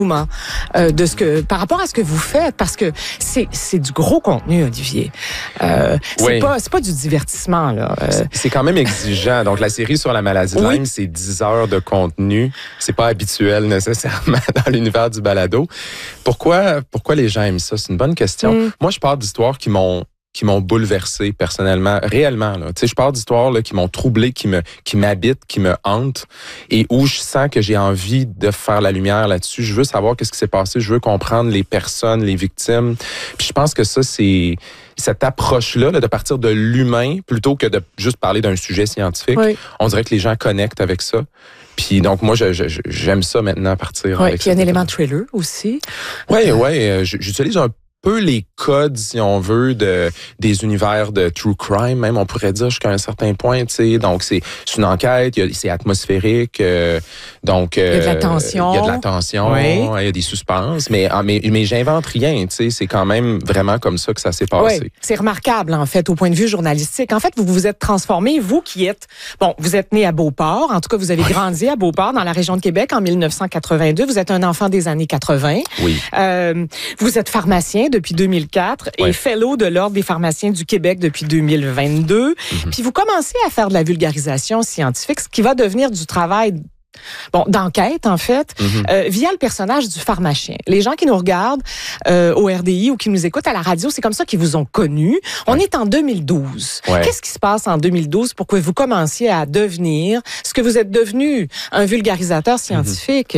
de ce que par rapport à ce que vous faites, parce que c'est du gros contenu, Olivier. C'est pas du divertissement là. C'est quand même exigeant. Donc la série sur la maladie de Lyme, c'est 10 heures de contenu. C'est pas habituel nécessairement dans l'univers du balado. Pourquoi les gens aiment ça? C'est une bonne question. Moi, je parle d'histoires qui m'ont bouleversé personnellement, réellement. Là. Tu sais, je parle d'histoires là, qui m'ont troublé, qui m'habitent, qui me hantent, et où je sens que j'ai envie de faire la lumière là-dessus. Je veux savoir qu'est-ce qui s'est passé. Je veux comprendre les personnes, les victimes. Puis je pense que ça, c'est cette approche-là, de partir de l'humain, plutôt que de juste parler d'un sujet scientifique. Oui. On dirait que les gens connectent avec ça. Puis donc, moi, j'aime ça maintenant, partir avec ça. Puis il y a un élément de thriller aussi. Oui, j'utilise un peu les codes, si on veut, des univers de true crime, même, on pourrait dire, jusqu'à un certain point, tu sais. Donc, c'est une enquête, c'est atmosphérique, donc... il y a de la tension. Il y a de la tension, il y a des suspens, mais j'invente rien, tu sais. C'est quand même vraiment comme ça que ça s'est passé. Oui, c'est remarquable, en fait, au point de vue journalistique. En fait, vous vous êtes transformé, vous qui êtes... Bon, vous êtes né à Beauport, en tout cas, vous avez grandi à Beauport, dans la région de Québec, en 1982. Vous êtes un enfant des années 80. Oui. Vous êtes pharmacien depuis 2004 et fellow de l'Ordre des pharmaciens du Québec depuis 2022. Puis vous commencez à faire de la vulgarisation scientifique, ce qui va devenir du travail d'enquête, en fait, via le personnage du pharmacien. Les gens qui nous regardent au RDI ou qui nous écoutent à la radio, c'est comme ça qu'ils vous ont connu. On est en 2012. Qu'est-ce qui se passe en 2012 pour que vous commenciez à devenir ce que vous êtes devenu, un vulgarisateur scientifique?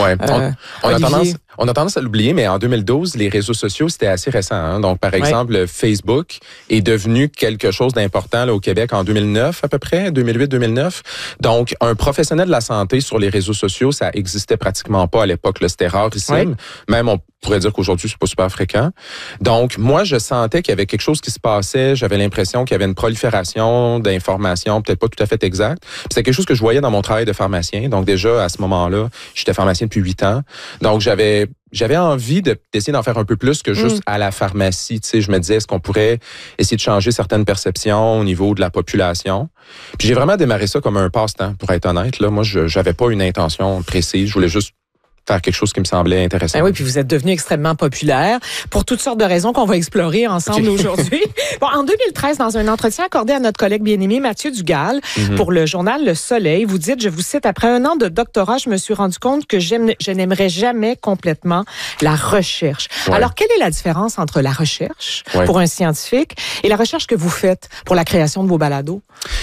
On a tendance à l'oublier, mais en 2012, les réseaux sociaux, c'était assez récent. Hein? Donc, par exemple, Facebook est devenu quelque chose d'important là, au Québec en 2009 à peu près, 2008-2009. Donc, un professionnel de la santé sur les réseaux sociaux, ça existait pratiquement pas à l'époque. C'était rarissime. Même, on pourrait dire qu'aujourd'hui, c'est pas super fréquent. Donc, moi, je sentais qu'il y avait quelque chose qui se passait. J'avais l'impression qu'il y avait une prolifération d'informations, peut-être pas tout à fait exactes. C'était quelque chose que je voyais dans mon travail de pharmacien. Donc, déjà, à ce moment-là, j'étais pharmacien depuis 8 ans. Donc, j'avais envie d'essayer d'en faire un peu plus que juste à la pharmacie. Tu sais, je me disais, est-ce qu'on pourrait essayer de changer certaines perceptions au niveau de la population? Puis j'ai vraiment démarré ça comme un passe-temps, pour être honnête. Là, moi, je n'avais pas une intention précise. Je voulais juste faire quelque chose qui me semblait intéressant. Oui, puis vous êtes devenu extrêmement populaire pour toutes sortes de raisons qu'on va explorer ensemble aujourd'hui. En 2013, dans un entretien accordé à notre collègue bien-aimé Mathieu Dugal pour le journal Le Soleil, vous dites, je vous cite, « Après un an de doctorat, je me suis rendu compte que je n'aimerais jamais complètement la recherche. » Alors, quelle est la différence entre la recherche pour un scientifique et la recherche que vous faites pour la création de vos balados?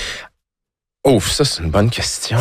Ça, c'est une bonne question.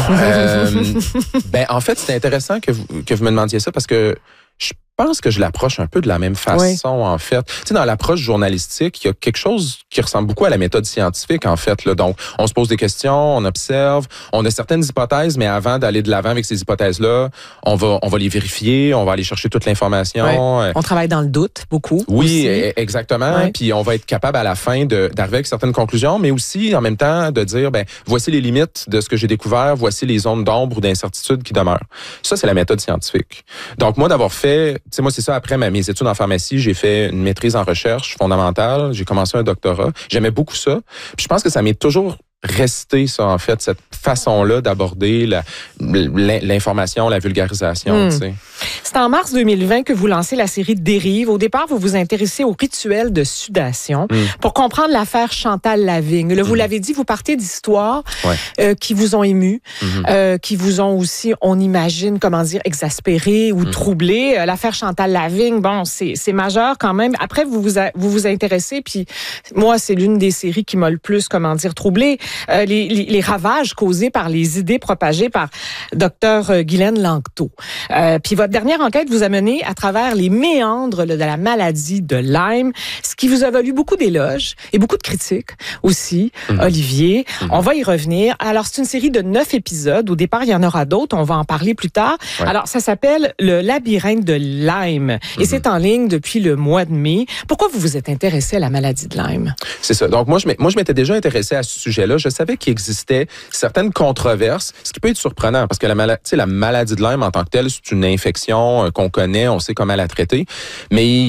En fait, c'est intéressant que vous me demandiez ça parce que je pense que je l'approche un peu de la même façon, en fait. Tu sais, dans l'approche journalistique, il y a quelque chose qui ressemble beaucoup à la méthode scientifique, en fait. Là. Donc, on se pose des questions, on observe, on a certaines hypothèses, mais avant d'aller de l'avant avec ces hypothèses-là, on va les vérifier, on va aller chercher toute l'information. On travaille dans le doute, beaucoup. Oui, aussi. Exactement. Puis on va être capable à la fin d'arriver avec certaines conclusions, mais aussi, en même temps, de dire, voici les limites de ce que j'ai découvert, voici les zones d'ombre ou d'incertitude qui demeurent. Ça, c'est la méthode scientifique. Donc, moi, d'avoir fait... Tu sais, moi, c'est ça, après mes études en pharmacie, j'ai fait une maîtrise en recherche fondamentale, j'ai commencé un doctorat. J'aimais beaucoup ça. Puis je pense que ça m'est toujours resté, ça, en fait, cette façon-là d'aborder l'information, la vulgarisation, tu sais. C'est en mars 2020 que vous lancez la série Dérive. Au départ, vous vous intéressez au rituel de sudation pour comprendre l'affaire Chantal Lavigne. Là, vous l'avez dit, vous partez d'histoires qui vous ont ému, qui vous ont aussi, on imagine, exaspéré ou troublé. L'affaire Chantal Lavigne, c'est majeur quand même. Après, vous vous intéressez, puis moi, c'est l'une des séries qui m'a le plus, troublé. Les ravages causés par les idées propagées par Dr Guylaine Langto. Puis votre dernière enquête vous a mené à travers les méandres de la maladie de Lyme, ce qui vous a valu beaucoup d'éloges et beaucoup de critiques aussi, Olivier. On va y revenir. Alors, c'est une série de 9 épisodes. Au départ, il y en aura d'autres. On va en parler plus tard. Alors, ça s'appelle Le labyrinthe de Lyme et c'est en ligne depuis le mois de mai. Pourquoi vous vous êtes intéressé à la maladie de Lyme? C'est ça. Donc, moi, je m'étais déjà intéressé à ce sujet-là. Je savais qu'il existait certaines controverses, ce qui peut être surprenant parce que la maladie de Lyme en tant que telle, c'est une infection qu'on connaît, on sait comment la traiter, mais il y a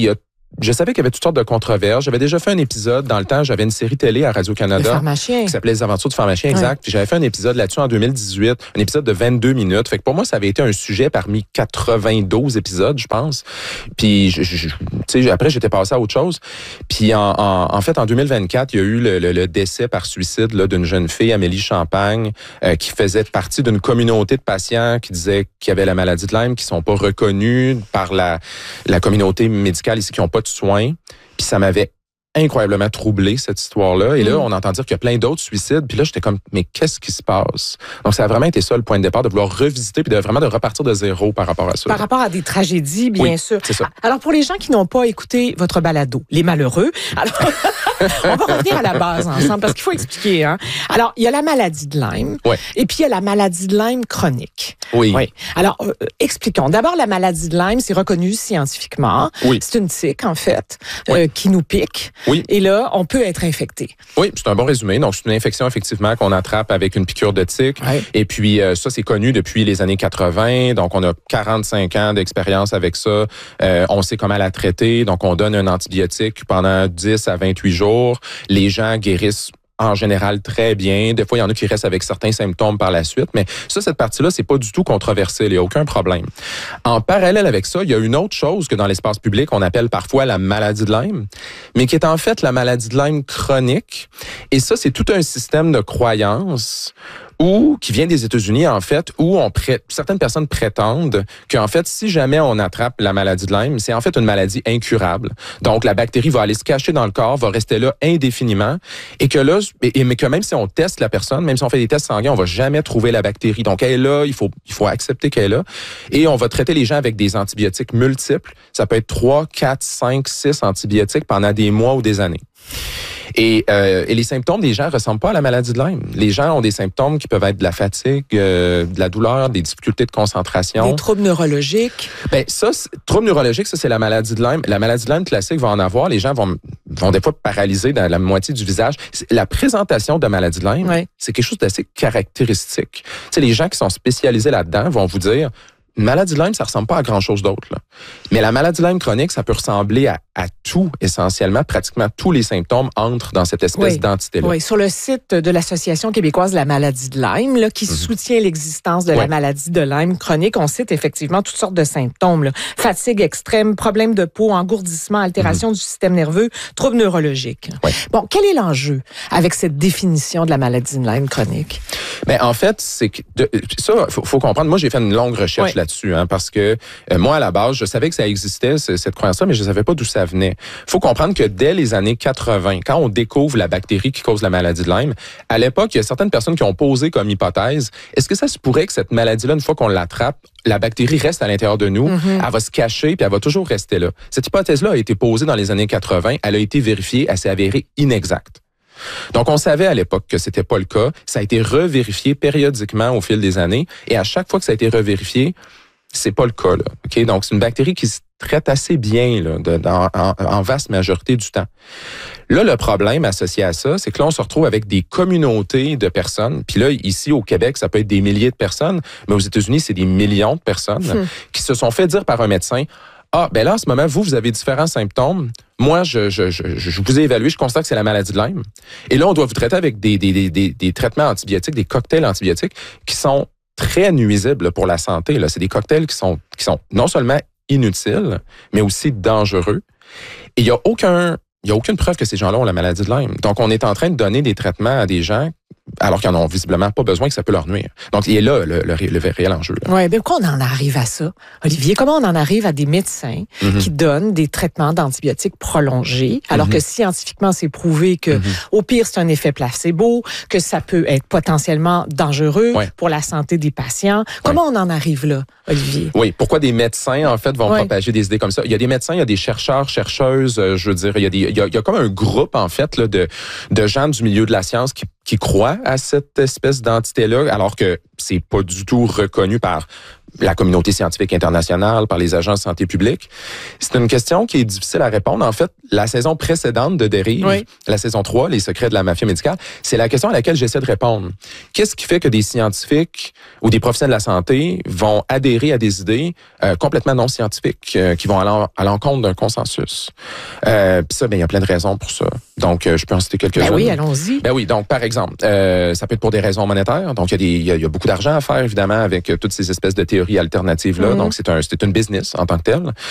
je savais qu'il y avait toutes sortes de controverses. J'avais déjà fait un épisode dans le temps. J'avais une série télé à Radio-Canada qui s'appelait Les Aventures du pharmacien, exact. Puis j'avais fait un épisode là-dessus en 2018, un épisode de 22 minutes. Fait que pour moi, ça avait été un sujet parmi 92 épisodes, je pense. Puis, tu sais, après, j'étais passé à autre chose. Puis en fait, en 2024, il y a eu le décès par suicide là, d'une jeune fille, Amélie Champagne, qui faisait partie d'une communauté de patients qui disaient qu'il y avait la maladie de Lyme, qui sont pas reconnus par la communauté médicale ici, qui n'ont pas de soins. Puis ça m'avait incroyablement troublé, cette histoire-là. Et là, on entend dire qu'il y a plein d'autres suicides. Puis là, j'étais comme, mais qu'est-ce qui se passe? Donc, ça a vraiment été ça, le point de départ, de vouloir revisiter puis de repartir de zéro par rapport à ça. Par rapport à des tragédies, bien sûr. C'est ça. Alors, pour les gens qui n'ont pas écouté votre balado, les malheureux, alors, on va revenir à la base ensemble, parce qu'il faut expliquer. Hein. Alors, il y a la maladie de Lyme, et puis il y a la maladie de Lyme chronique. Oui. Alors, expliquons. D'abord, la maladie de Lyme, c'est reconnu scientifiquement. Oui. C'est une tique, en fait, qui nous pique. Oui. Et là, on peut être infecté. Oui, c'est un bon résumé. Donc, c'est une infection, effectivement, qu'on attrape avec une piqûre de tique. Oui. Et puis, ça, c'est connu depuis les années 80. Donc, on a 45 ans d'expérience avec ça. On sait comment la traiter. Donc, on donne un antibiotique pendant 10 à 28 jours. Les gens guérissent en général très bien. Des fois, il y en a qui restent avec certains symptômes par la suite. Mais ça, cette partie-là, c'est pas du tout controversé. Il n'y a aucun problème. En parallèle avec ça, il y a une autre chose que dans l'espace public, on appelle parfois la maladie de Lyme, mais qui est en fait la maladie de Lyme chronique. Et ça, c'est tout un système de croyances qui vient des États-Unis, en fait, où certaines personnes prétendent qu'en fait, si jamais on attrape la maladie de Lyme, c'est en fait une maladie incurable. Donc, la bactérie va aller se cacher dans le corps, va rester là indéfiniment, et que là, mais que même si on teste la personne, même si on fait des tests sanguins, on va jamais trouver la bactérie. Donc, elle est là, il faut accepter qu'elle est là, et on va traiter les gens avec des antibiotiques multiples. Ça peut être 3, 4, 5, 6 antibiotiques pendant des mois ou des années. Et les symptômes des gens ressemblent pas à la maladie de Lyme. Les gens ont des symptômes qui peuvent être de la fatigue, de la douleur, des difficultés de concentration. Des troubles neurologiques. Ben ça, troubles neurologiques, ça c'est la maladie de Lyme. La maladie de Lyme classique va en avoir. Les gens vont des fois paralyser dans la moitié du visage. La présentation de maladie de Lyme, c'est quelque chose d'assez caractéristique. Tu sais, les gens qui sont spécialisés là-dedans vont vous dire, une maladie de Lyme, ça ressemble pas à grand-chose d'autre. Là. Mais la maladie de Lyme chronique, ça peut ressembler à tout, essentiellement. Pratiquement tous les symptômes entrent dans cette espèce d'entité-là. Oui, sur le site de l'Association québécoise de la maladie de Lyme, là, qui soutient l'existence de la maladie de Lyme chronique, on cite effectivement toutes sortes de symptômes. Là. Fatigue extrême, problème de peau, engourdissement, altération du système nerveux, troubles neurologiques. Bon, quel est l'enjeu avec cette définition de la maladie de Lyme chronique? Ben, en fait, c'est que ça, faut comprendre. Moi, j'ai fait une longue recherche là-dessus, hein, parce que moi, à la base, je savais que ça existait, cette croyance-là, mais je ne savais pas d'où ça venait. Il faut comprendre que dès les années 80, quand on découvre la bactérie qui cause la maladie de Lyme, à l'époque, il y a certaines personnes qui ont posé comme hypothèse, est-ce que ça se pourrait que cette maladie-là, une fois qu'on l'attrape, la bactérie reste à l'intérieur de nous, elle va se cacher, puis elle va toujours rester là. Cette hypothèse-là a été posée dans les années 80, elle a été vérifiée, elle s'est avérée inexacte. Donc, on savait à l'époque que c'était pas le cas. Ça a été revérifié périodiquement au fil des années. Et à chaque fois que ça a été revérifié, c'est pas le cas, là. OK? Donc, c'est une bactérie qui se traite assez bien, là, en vaste majorité du temps. Là, le problème associé à ça, c'est que là, on se retrouve avec des communautés de personnes. Puis là, ici, au Québec, ça peut être des milliers de personnes. Mais aux États-Unis, c'est des millions de personnes qui se sont fait dire par un médecin, ben là, en ce moment, vous avez différents symptômes. Moi, je vous ai évalué, je constate que c'est la maladie de Lyme. Et là, on doit vous traiter avec des traitements antibiotiques, des cocktails antibiotiques qui sont très nuisibles pour la santé. Là. C'est des cocktails qui sont non seulement inutiles, mais aussi dangereux. Et il n'y a aucune preuve que ces gens-là ont la maladie de Lyme. Donc, on est en train de donner des traitements à des gens alors qu'ils n'en ont visiblement pas besoin, que ça peut leur nuire. Donc, il est là le réel enjeu. Oui, mais pourquoi on en arrive à ça, Olivier? Comment on en arrive à des médecins qui donnent des traitements d'antibiotiques prolongés, alors que scientifiquement, c'est prouvé que, au pire, c'est un effet placebo, que ça peut être potentiellement dangereux pour la santé des patients. Comment on en arrive là, Olivier? Oui, pourquoi des médecins, en fait, vont propager des idées comme ça? Il y a des médecins, il y a des chercheurs, chercheuses, je veux dire, il y a comme un groupe, en fait, là, de gens du milieu de la science qui croient à cette espèce d'entité-là, alors que c'est pas du tout reconnu par la communauté scientifique internationale, par les agences de santé publique. C'est une question qui est difficile à répondre. En fait, la saison précédente de Dérive, la saison 3, Les secrets de la mafia médicale, c'est la question à laquelle j'essaie de répondre. Qu'est-ce qui fait que des scientifiques ou des professionnels de la santé vont adhérer à des idées complètement non scientifiques, qui vont à l'encontre d'un consensus? Puis ça, il y a plein de raisons pour ça. Donc, je peux en citer quelques-unes. Ben oui, allons-y. Ben oui, donc par exemple, ça peut être pour des raisons monétaires. Donc, il y a beaucoup d'argent à faire, évidemment, avec toutes ces espèces de théories alternatives-là. Donc, c'est une business en tant que telle.